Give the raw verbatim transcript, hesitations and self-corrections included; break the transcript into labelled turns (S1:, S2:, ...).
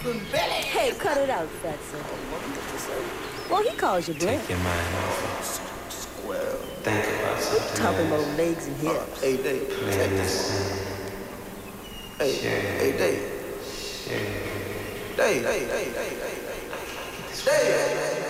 S1: Hey, cut it out, Fatso. Well, he calls you bland.
S2: Take your mind off it.
S3: Well,
S2: Think about something
S1: Talking
S2: else.
S1: about legs and hips.
S3: hey, Dave,
S2: Play
S3: check
S2: this
S3: this.
S2: thing.
S3: Hey,
S2: Share.
S3: hey, Dave.
S2: Share.
S3: Dave, hey, hey, hey, hey, hey, hey. Dave.